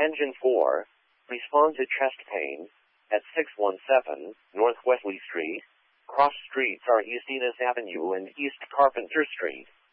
Engine 4, respond to chest pain, at 617 North Wesley Street. Cross streets are East Enos Avenue and East Carpenter Street.